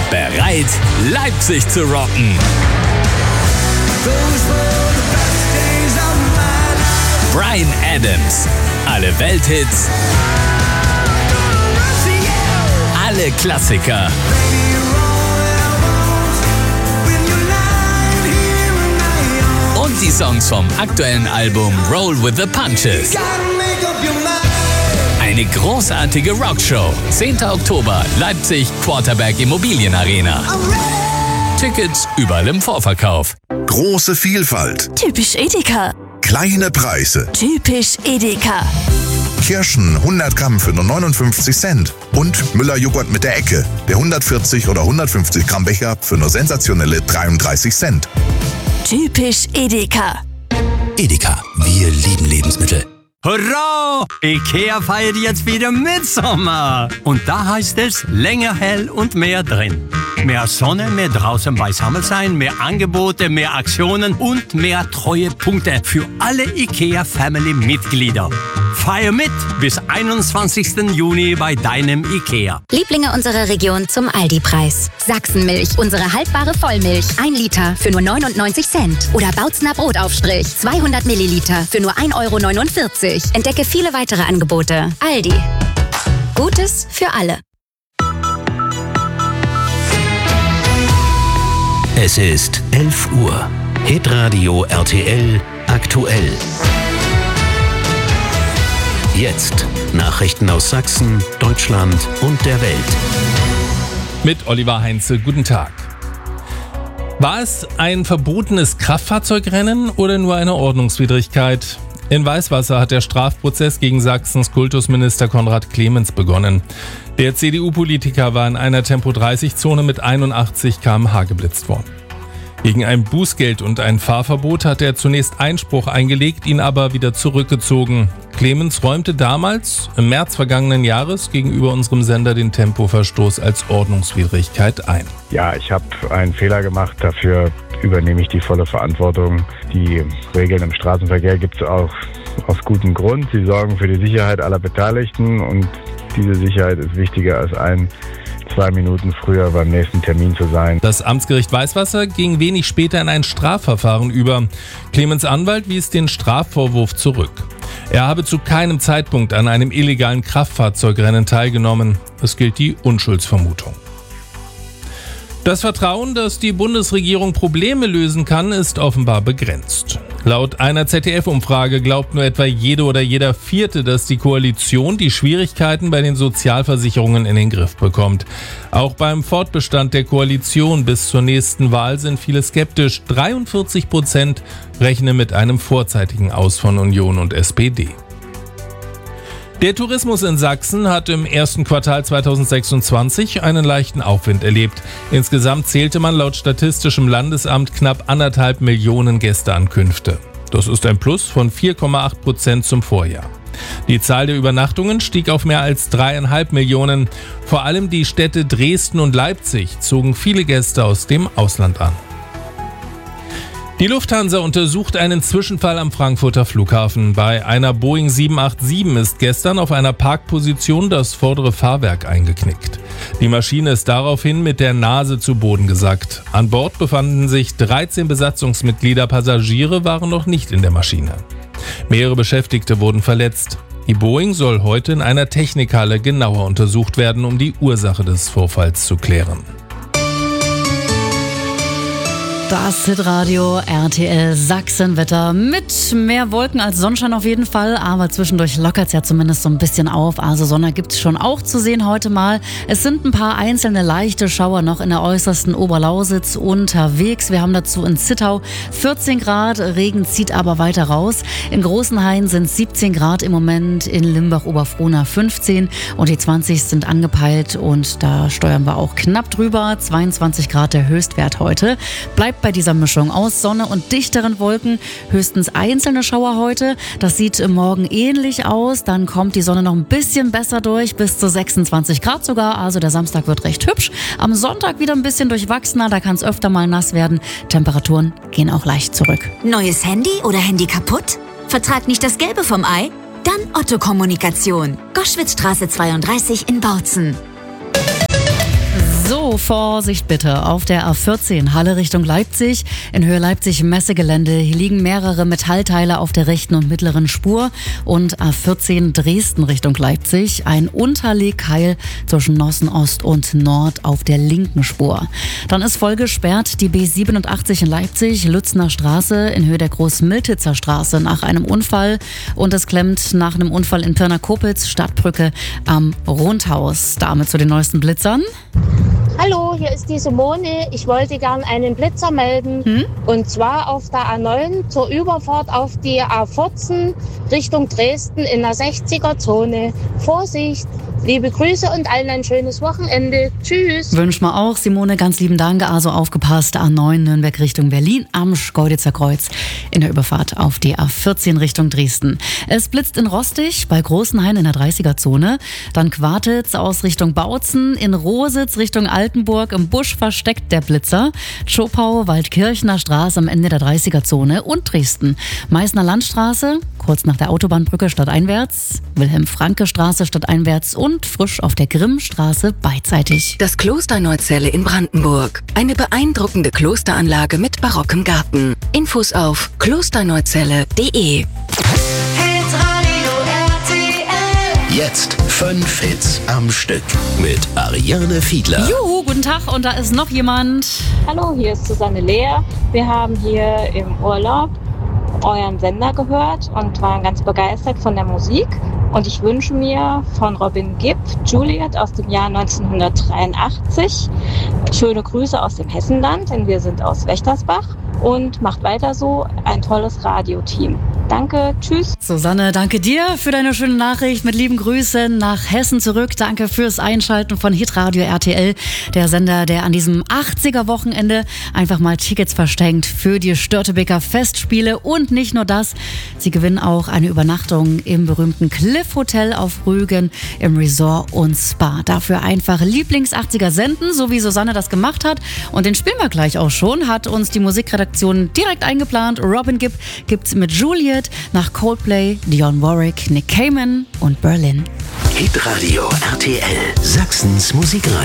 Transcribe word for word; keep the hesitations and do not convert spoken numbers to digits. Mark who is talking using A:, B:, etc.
A: bereit, Leipzig zu rocken. Bryan Adams. Alle Welthits. Alle Klassiker. Und die Songs vom aktuellen Album Roll with the Punches. Eine großartige Rockshow. zehnter Oktober, Leipzig, Quarterberg Immobilienarena. Tickets überall im Vorverkauf.
B: Große Vielfalt.
C: Typisch Edeka.
B: Kleine Preise.
C: Typisch Edeka.
B: Kirschen hundert Gramm für nur neunundfünfzig Cent. Und Müller-Joghurt mit der Ecke. Der hundertvierzig oder hundertfünfzig Gramm Becher für nur sensationelle dreiunddreißig Cent.
C: Typisch Edeka.
A: Edeka, wir lieben Lebensmittel.
D: Hurra! Ikea feiert jetzt wieder Mitsommer. Und da heißt es länger hell und mehr drin. Mehr Sonne, mehr draußen beisammen sein, mehr Angebote, mehr Aktionen und mehr Treuepunkte für alle Ikea-Family-Mitglieder. Feier mit bis einundzwanzigsten Juni bei deinem Ikea.
E: Lieblinge unserer Region zum Aldi-Preis. Sachsenmilch, unsere haltbare Vollmilch. ein Liter für nur neunundneunzig Cent. Oder Bautzner Brotaufstrich, zweihundert Milliliter für nur ein Euro neunundvierzig. Entdecke viele weitere Angebote. Aldi. Gutes für alle.
A: Es ist elf Uhr. Hitradio R T L aktuell. Jetzt Nachrichten aus Sachsen, Deutschland und der Welt.
F: Mit Oliver Heinze, guten Tag. War es ein verbotenes Kraftfahrzeugrennen oder nur eine Ordnungswidrigkeit? In Weißwasser hat der Strafprozess gegen Sachsens Kultusminister Konrad Clemens begonnen. Der C D U-Politiker war in einer Tempo dreißig Zone mit einundachtzig Kilometer pro Stunde geblitzt worden. Gegen ein Bußgeld und ein Fahrverbot hat er zunächst Einspruch eingelegt, ihn aber wieder zurückgezogen. Clemens räumte damals, im März vergangenen Jahres, gegenüber unserem Sender den Tempoverstoß als Ordnungswidrigkeit ein.
G: Ja, ich habe einen Fehler gemacht, dafür übernehme ich die volle Verantwortung. Die Regeln im Straßenverkehr gibt es auch aus gutem Grund. Sie sorgen für die Sicherheit aller Beteiligten und diese Sicherheit ist wichtiger als ein zwei Minuten früher beim nächsten Termin zu sein.
F: Das Amtsgericht Weißwasser ging wenig später in ein Strafverfahren über. Clemens' Anwalt wies den Strafvorwurf zurück. Er habe zu keinem Zeitpunkt an einem illegalen Kraftfahrzeugrennen teilgenommen. Es gilt die Unschuldsvermutung. Das Vertrauen, dass die Bundesregierung Probleme lösen kann, ist offenbar begrenzt. Laut einer Z D F-Umfrage glaubt nur etwa jede oder jeder Vierte, dass die Koalition die Schwierigkeiten bei den Sozialversicherungen in den Griff bekommt. Auch beim Fortbestand der Koalition bis zur nächsten Wahl sind viele skeptisch. dreiundvierzig Prozent rechnen mit einem vorzeitigen Aus von Union und S P D. Der Tourismus in Sachsen hat im ersten Quartal zweitausendsechsundzwanzig einen leichten Aufwind erlebt. Insgesamt zählte man laut Statistischem Landesamt knapp anderthalb Millionen Gästeankünfte. Das ist ein Plus von vier Komma acht Prozent zum Vorjahr. Die Zahl der Übernachtungen stieg auf mehr als dreieinhalb Millionen. Vor allem die Städte Dresden und Leipzig zogen viele Gäste aus dem Ausland an. Die Lufthansa untersucht einen Zwischenfall am Frankfurter Flughafen. Bei einer Boeing sieben acht sieben ist gestern auf einer Parkposition das vordere Fahrwerk eingeknickt. Die Maschine ist daraufhin mit der Nase zu Boden gesackt. An Bord befanden sich dreizehn Besatzungsmitglieder, Passagiere waren noch nicht in der Maschine. Mehrere Beschäftigte wurden verletzt. Die Boeing soll heute in einer Technikhalle genauer untersucht werden, um die Ursache des Vorfalls zu klären.
H: Das Hitradio R T L Sachsenwetter mit mehr Wolken als Sonnenschein auf jeden Fall, aber zwischendurch lockert es ja zumindest so ein bisschen auf. Also Sonne gibt es schon auch zu sehen heute mal. Es sind ein paar einzelne leichte Schauer noch in der äußersten Oberlausitz unterwegs. Wir haben dazu in Zittau vierzehn Grad, Regen zieht aber weiter raus. In Großenhain sind siebzehn Grad im Moment, in Limbach-Oberfrohna fünfzehn und die zwanzig sind angepeilt und da steuern wir auch knapp drüber. zweiundzwanzig Grad der Höchstwert heute. Bleibt bei dieser Mischung aus Sonne und dichteren Wolken höchstens einzelne Schauer heute. Das sieht morgen ähnlich aus. Dann kommt die Sonne noch ein bisschen besser durch, bis zu sechsundzwanzig Grad sogar. Also der Samstag wird recht hübsch. Am Sonntag wieder ein bisschen durchwachsener. Da kann es öfter mal nass werden. Temperaturen gehen auch leicht zurück.
E: Neues Handy oder Handy kaputt? Vertrag nicht das Gelbe vom Ei? Dann Otto Kommunikation. Goschwitzstraße zweiunddreißig in Bautzen.
H: So, Vorsicht bitte auf der A vierzehn Halle Richtung Leipzig. In Höhe Leipzig Messegelände. Hier liegen mehrere Metallteile auf der rechten und mittleren Spur. Und A vierzehn Dresden Richtung Leipzig. Ein Unterlegkeil zwischen Nossen Ost und Nord auf der linken Spur. Dann ist voll gesperrt die B siebenundachtzig in Leipzig, Lützner Straße in Höhe der Großmiltitzer Straße nach einem Unfall. Und es klemmt nach einem Unfall in Pirna-Kopitz, Stadtbrücke am Rundhaus. Damit zu den neuesten Blitzern.
I: Hallo, hier ist die Simone. Ich wollte gern einen Blitzer melden. Hm? Und zwar auf der A neun zur Überfahrt auf die A vierzehn Richtung Dresden in der sechziger Zone. Vorsicht! Liebe Grüße und allen ein schönes Wochenende. Tschüss.
H: Wünsch mal auch, Simone, ganz lieben Dank. Also aufgepasst, A neun Nürnberg Richtung Berlin am Schkeuditzer Kreuz in der Überfahrt auf die A vierzehn Richtung Dresden. Es blitzt in Rostig bei Großenhain in der dreißiger Zone. Dann Quartitz aus Richtung Bautzen, in Rositz Richtung Altenburg. Im Busch versteckt der Blitzer. Schopau, Waldkirchner Straße am Ende der dreißiger Zone und Dresden. Meißner Landstraße, kurz nach der Autobahnbrücke stadteinwärts. Wilhelm-Franke-Straße stadteinwärts und frisch auf der Grimmstraße beidseitig.
J: Das Kloster Neuzelle in Brandenburg. Eine beeindruckende Klosteranlage mit barockem Garten. Infos auf klosterneuzelle punkt de.
A: Jetzt fünf Hits am Stück mit Ariane Fiedler.
H: Juhu, guten Tag und da ist noch jemand.
I: Hallo, hier ist Susanne Lea. Wir haben hier im Urlaub euren Sender gehört und waren ganz begeistert von der Musik. Und ich wünsche mir von Robin Gibb, Juliet aus dem Jahr neunzehnhundertdreiundachtzig. Schöne Grüße aus dem Hessenland, denn wir sind aus Wächtersbach. Und macht weiter so, ein tolles Radioteam. Danke, tschüss.
H: Susanne, danke dir für deine schöne Nachricht. Mit lieben Grüßen nach Hessen zurück. Danke fürs Einschalten von Hitradio R T L, der Sender, der an diesem achtziger-Wochenende einfach mal Tickets verschenkt für die Störtebeker Festspiele. Und nicht nur das, sie gewinnen auch eine Übernachtung im berühmten Cliff Hotel auf Rügen im Resort und Spa. Dafür einfach Lieblings-achtziger senden, so wie Susanne das gemacht hat. Und den spielen wir gleich auch schon, hat uns die Musikredaktion direkt eingeplant. Robin Gibb gibt's mit Juliet, nach Coldplay, Dionne Warwick, Nick Cayman und Berlin.
A: Hitradio R T L, Sachsens Musikradio.